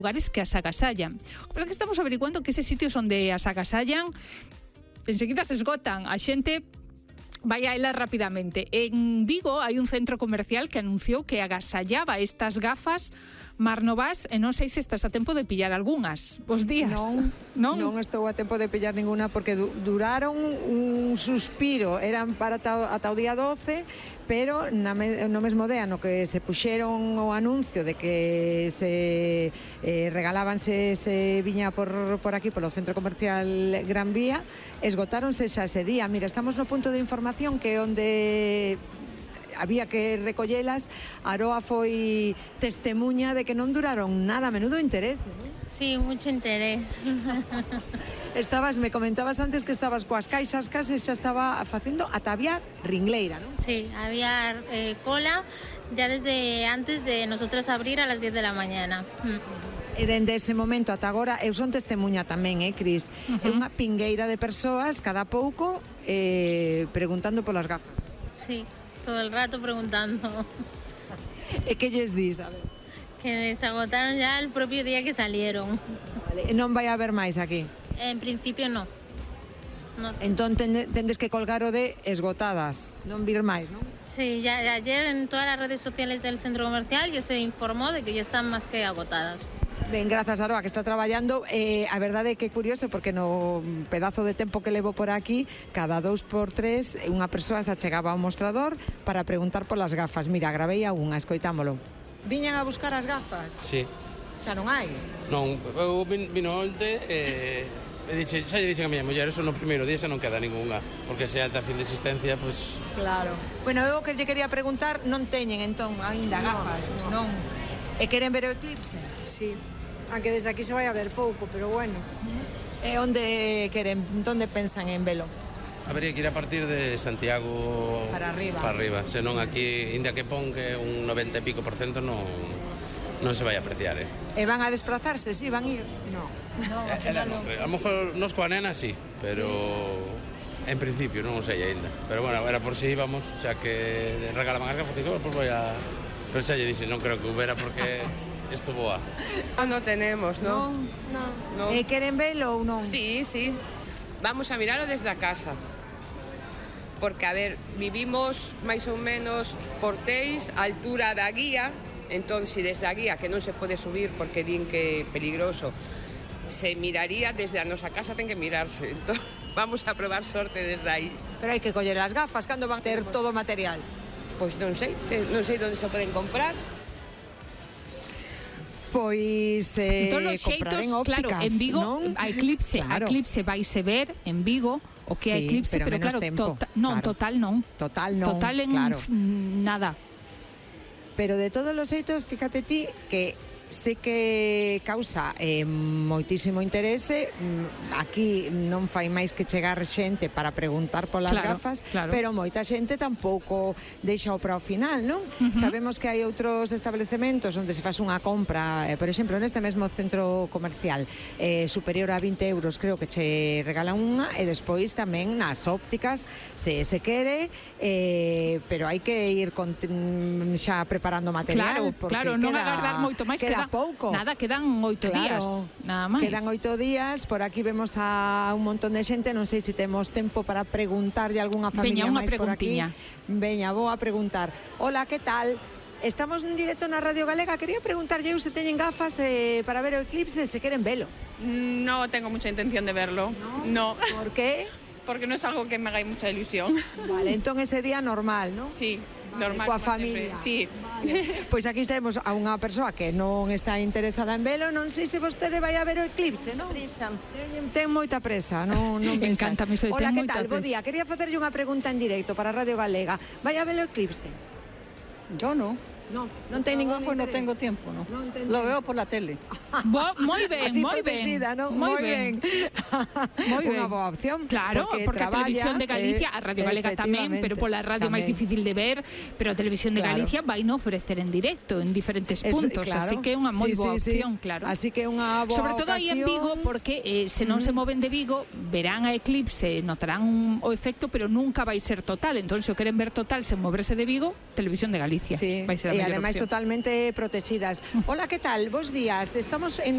lugares que as agasallan. O que estamos averiguando que eses sitios onde as agasallan enseguida se esgotan, a xente vai a elas rapidamente. En Vigo hai un centro comercial que anunciou que agasallaba estas gafas Mar Novas e non sei se estás a tempo de pillar algunhas. Bos días. Non estou a tempo de pillar ninguna porque duraron un suspiro, eran para ata o día 12, pero no mesmo día no que se puxeron o anuncio de que se regalábanse, se viña por aquí, polo centro comercial Gran Vía, esgotáronse xa ese día. Mira, estamos no punto de información que onde había que recollelas, Aroa foi testemuña de que non duraron nada, menudo interés, ¿no? Sí, mucho interés. Me comentabas antes que estabas coas caixas, case xa estaba facendo ata había ringleira, ¿no? Sí, había cola ya desde antes de nosotros abrir a las 10 de la mañana. E dende ese momento ata agora, eu son testemuña tamén, Cris? É unha pingueira de persoas cada pouco preguntando polas gafas. Sí, todo el rato preguntando. E que lles dis, a ver? Que se agotaron ya el propio día que salieron. Vale. Non vai haber máis aquí? En principio no. Entón tendes que colgar o de esgotadas, non vir máis, non? Sí, ya ayer en todas las redes sociales del centro comercial ya se informó de que ya están más que agotadas. Ben, grazas, Aroa, que está traballando. A verdade é que é curioso porque no pedazo de tempo que levo por aquí, cada 2 por 3 unha persoa se achegaba ao mostrador para preguntar polas gafas. Mira, gravei a unha, escoitámolo. Viñan a buscar as gafas? Sí. Xa non hai? Non, eu vino onte xa lle dixen a miña muller, eso no primeiro día xa non queda ninguna, porque se alta fin de existencia, pois... Claro. Bueno, eu que lle quería preguntar, non teñen entón aínda gafas, non? E queren ver o eclipse? Sí, aunque desde aquí se vai a ver pouco, pero bueno. E onde queren, onde pensan en velo? Habería que ir a partir de Santiago para arriba, senón aquí, inda que pon que un 90 e pico % non se vai a apreciar, E van a desplazarse, sí, van a ir? No. A lo mejor nos coa nena, sí, pero en principio non o sei aínda. Pero bueno, era por si íbamos, xa que regalaban as gafas, pues voy a... Pero xa lle dixe, non creo que hubiera porque isto boa. Non tenemos, non? Non. E queren velo ou non? Sí, sí. Vamos a miralo desde a casa. Porque, a ver, vivimos máis ou menos por Teis, a altura da guía, entón, se desde a guía, que non se pode subir porque din que é peligroso, se miraría desde a nosa casa, ten que mirarse. Entón, vamos a probar sorte desde aí. Pero hai que coller as gafas, cando van ter todo o material? Pois non sei onde se poden comprar. Pois todos os xeitos, claro, en Vigo non? a eclipse vaise ver en Vigo o que é eclipse, pero claro, total non. Total en claro. Nada. Pero de todos os xeitos, fíjate ti que sei que causa moitísimo interese. Aquí non fai máis que chegar xente para preguntar polas gafas, pero moita xente tampouco deixa o para o final, non? Sabemos que hai outros establecementos onde se faz unha compra, por exemplo, neste mesmo centro comercial, superior a 20 euros, creo que che regalan unha, e despois tamén nas ópticas, se quere, pero hai que ir xa preparando material. Claro, non agardar moito máis, queda pouco. Nada, quedan 8 días, nada máis. Quedan 8 días, por aquí vemos a un montón de xente, non sei se temos tempo para preguntarlle a algunha familia máis por aquí. Veña, vou a preguntar. Hola, que tal? Estamos en directo na Radio Galega, quería preguntarlle se teñen gafas para ver o eclipse, se queren velo. No tengo mucha intención de verlo. No. ¿Por qué? Porque no es algo que me haga mucha ilusión. Vale, entón ese día normal, ¿no? Sí. Normal, coa familia. Sí. Vale. Pois aquí temos a unha persoa que non está interesada en velo, non sei se vostede vai a ver o eclipse, non? Prisa. Ten moita presa, non pensas. Encántame, Hola, que tal? Bo día, quería facerlle unha pregunta en directo para Radio Galega. Vai a ver o eclipse? Yo no. No, non ten ningún pues no tengo tiempo, ¿no? Lo veo por la tele. Moi ben, moi ben. Moi ben. Unha boa opción. Claro, porque a Televisión de Galicia, a Radio Galega tamén, pero pola radio máis difícil de ver, pero a Televisión de Galicia vai no ofrecer en directo en diferentes puntos, así que é unha moi boa opción, claro. Así que é unha boa sobre todo aí en Vigo, porque se non se moven de Vigo, verán a eclipse, notarán o efecto, pero nunca vai ser total. Entón, se o queren ver total, sen moverse de Vigo, Televisión de Galicia vai ser a e ademais totalmente protegidas. Hola, que tal? Bos días. Estamos en